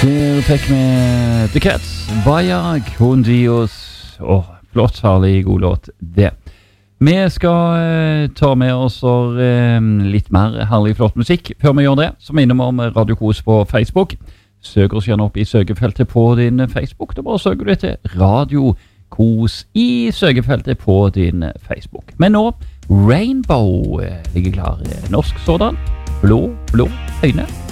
Der fikk vi The Cats, Vaya con Dios. Flott, herlig, god låt det. Vi skal ta med oss litt mer herlig, flott musikk. Før vi gjør det, så minner vi om Radio Kos på Facebook. Søk oss gjerne opp i søkefeltet på din Facebook. Da bare søker du etter Radio Kos i søkefeltet på din Facebook. Men nå, Rainbow ligger klar. Norsk sådan. Blå, blå øyne.